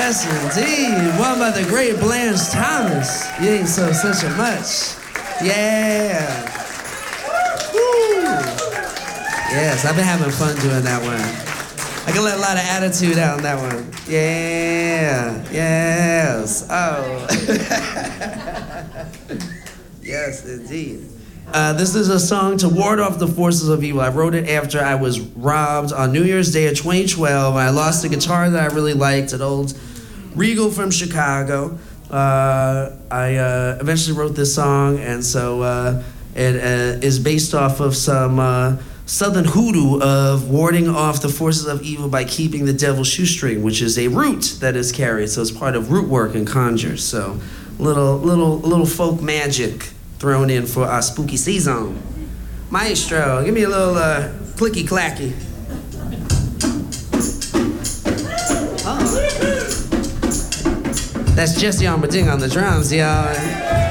Yes, indeed. One by the great Blanche Thomas. You ain't so such a much. Yeah. Woo. Yes, I've been having fun doing that one. I can let a lot of attitude out on that one. Yeah. Yes. Oh. Yes, indeed. This is a song to ward off the forces of evil. I wrote it after I was robbed on New Year's Day of 2012. I lost a guitar that I really liked, an old Regal from Chicago. I eventually wrote this song, and so it is based off of some Southern hoodoo of warding off the forces of evil by keeping the devil's shoestring, which is a root that is carried. So it's part of root work and conjure. So little folk magic thrown in for our spooky season. Maestro, give me a little clicky clacky. Oh. That's Jesse Armading on the drums, y'all.